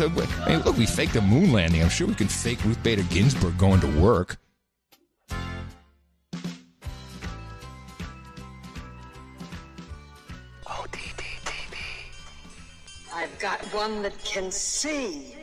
I mean, look, we faked the moon landing. I'm sure we can fake Ruth Bader Ginsburg going to work. I've got one that can see.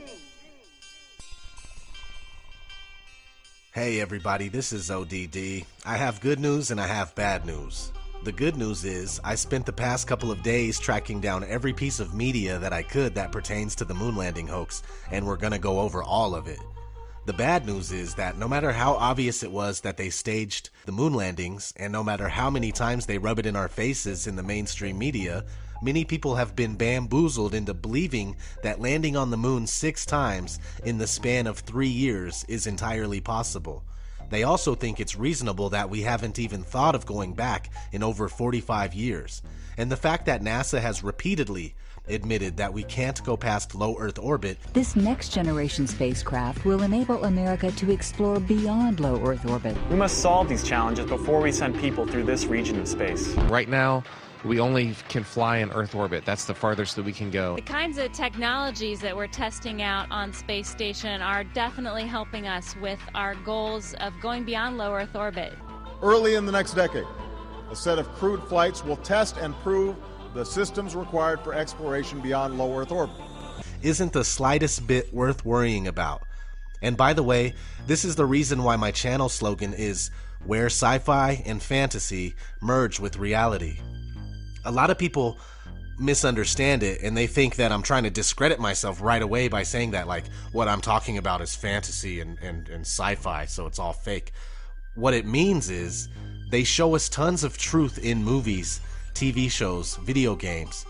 Hey everybody, this is ODD. I have good news and I have bad news. The good news is I spent the past couple of days tracking down every piece of media that I could that pertains to the moon landing hoax, and we're gonna go over all of it. The bad news is that no matter how obvious it was that they staged the moon landings, and no matter how many times they rub it in our faces in the mainstream media, many people have been bamboozled into believing that landing on the moon 6 times in the span of 3 years is entirely possible. They also think it's reasonable that we haven't even thought of going back in over 45 years. And the fact that NASA has repeatedly admitted that we can't go past low Earth orbit. This next generation spacecraft will enable America to explore beyond low Earth orbit. We must solve these challenges before we send people through this region of space. Right now, we only can fly in Earth orbit. That's the farthest that we can go. The kinds of technologies that we're testing out on Space Station are definitely helping us with our goals of going beyond low Earth orbit. Early in the next decade, a set of crewed flights will test and prove the systems required for exploration beyond low Earth orbit. Isn't the slightest bit worth worrying about. And by the way, this is the reason why my channel slogan is where sci-fi and fantasy merge with reality. A lot of people misunderstand it and they think that I'm trying to discredit myself right away by saying that, like, what I'm talking about is fantasy and sci-fi, so it's all fake. What it means is they show us tons of truth in movies, TV shows, video games,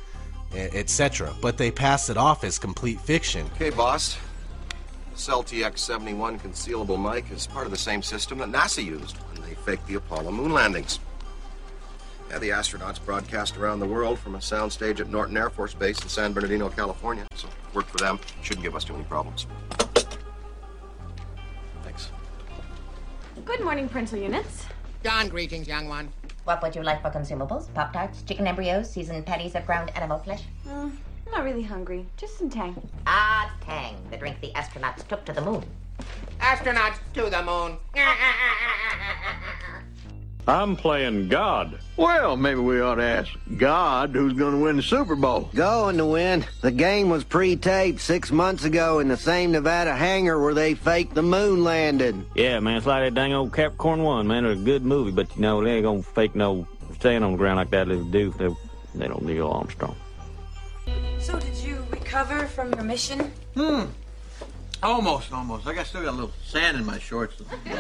etc., but they pass it off as complete fiction. Okay, boss. This LTX-71 concealable mic is part of the same system that NASA used when they faked the Apollo moon landings. Yeah, the astronauts broadcast around the world from a soundstage at Norton Air Force Base in San Bernardino, California. So, work for them. Shouldn't give us too many problems. Thanks. Good morning, parental units. Dawn greetings, young one. What would you like for consumables? Pop-Tarts, chicken embryos, seasoned patties of ground animal flesh? I'm not really hungry. Just some Tang. Ah, Tang, the drink the astronauts took to the moon. Astronauts to the moon. I'm playing God. Well, maybe we ought to ask God who's going to win the Super Bowl. Going to win. The game was pre-taped 6 months ago in the same Nevada hangar where they faked the moon landing. Yeah, man, it's like that dang old Capricorn 1, man. It's a good movie, but, you know, they ain't going to fake no staying on the ground like that they do. They don't Neil Armstrong. So, did you recover from your mission? Almost. I still got a little sand in my shorts.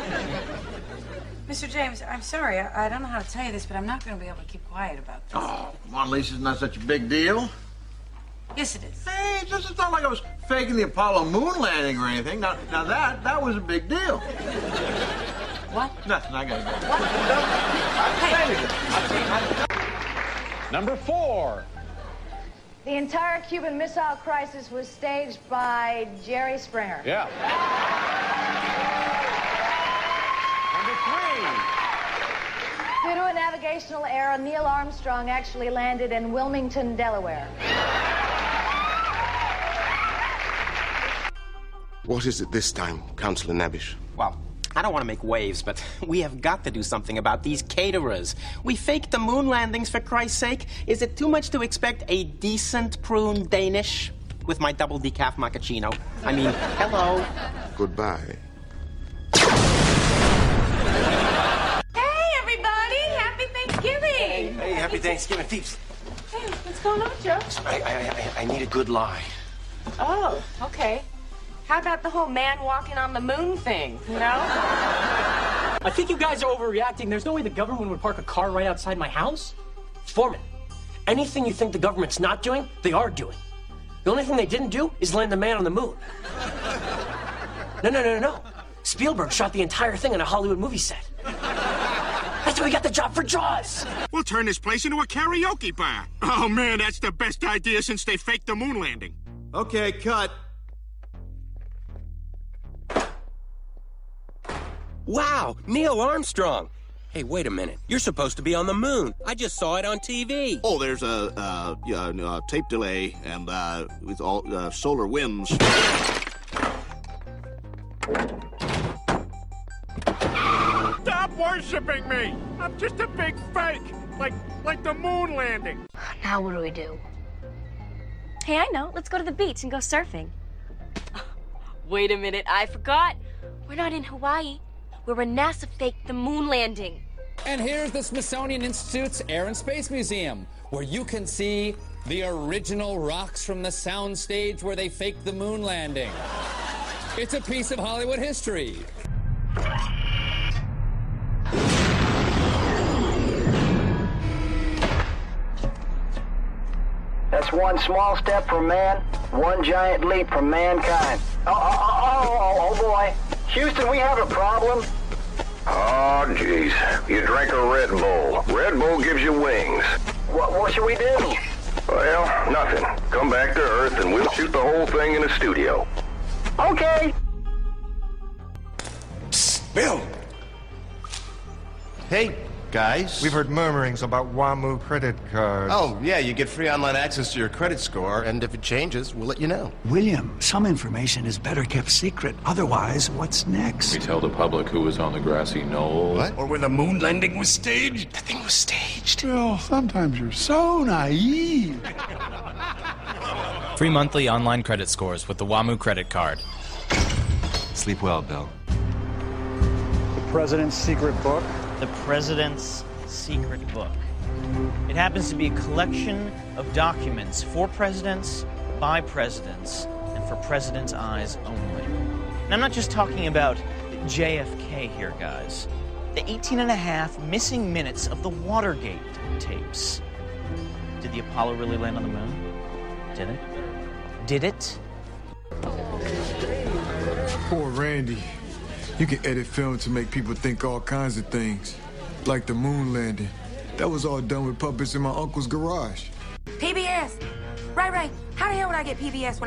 Mr. James, I'm sorry. I don't know how to tell you this, but I'm not going to be able to keep quiet about this. Oh, come on, Lisa, it's not such a big deal. Yes, it is. Hey, it's not like I was faking the Apollo moon landing or anything. Now that was a big deal. What? Nothing, I gotta What? Hey. Number 4. The entire Cuban Missile Crisis was staged by Jerry Springer. Yeah. Due to a navigational error, Neil Armstrong actually landed in Wilmington, Delaware. What is it this time, Councillor Nabish? Well, I don't want to make waves, but we have got to do something about these caterers. We faked the moon landings, for Christ's sake. Is it too much to expect a decent prune Danish with my double decaf macchiato? I mean, hello. Goodbye. Hey, everybody! Happy Thanksgiving! Hey, happy Thanksgiving, Thieves. Hey, what's going on, Joe? I need a good lie. Oh, okay. How about the whole man walking on the moon thing, you know? I think you guys are overreacting. There's no way the government would park a car right outside my house. Foreman, anything you think the government's not doing, they are doing. The only thing they didn't do is land the man on the moon. No. Spielberg shot the entire thing on a Hollywood movie set. That's why we got the job for Jaws. We'll turn this place into a karaoke bar. Oh, man, that's the best idea since they faked the moon landing. Okay, cut. Wow, Neil Armstrong. Hey, wait a minute. You're supposed to be on the moon. I just saw it on TV. Oh, there's a tape delay and with all solar winds. Stop worshiping me! I'm just a big fake, like the moon landing. Now what do we do? Hey, I know. Let's go to the beach and go surfing. Wait a minute, I forgot. We're not in Hawaii. We're where NASA faked the moon landing. And here's the Smithsonian Institute's Air and Space Museum, where you can see the original rocks from the soundstage where they faked the moon landing. It's a piece of Hollywood history. That's one small step for man, one giant leap for mankind. Oh boy. Houston, we have a problem. Oh, jeez. You drank a Red Bull. Red Bull gives you wings. What should we do? Well, nothing. Come back to Earth and we'll shoot the whole thing in a studio. Okay. Psst, Bill! Hey, guys. We've heard murmurings about WAMU credit cards. Oh, yeah, you get free online access to your credit score, and if it changes, we'll let you know. William, some information is better kept secret. Otherwise, what's next? We tell the public who was on the grassy knoll. What? Or when the moon landing was staged? The thing was staged. Bill, sometimes you're so naive. Free monthly online credit scores with the WAMU credit card. Sleep well, Bill. The President's Secret Book. The President's Secret Book. It happens to be a collection of documents for presidents, by presidents, and for presidents' eyes only. And I'm not just talking about JFK here, guys. The 18.5 missing minutes of the Watergate tapes. Did the Apollo really land on the moon? Did it? Did it? Poor Randy. You can edit film to make people think all kinds of things. Like the moon landing. That was all done with puppets in my uncle's garage. PBS! Ray, how the hell would I get PBS when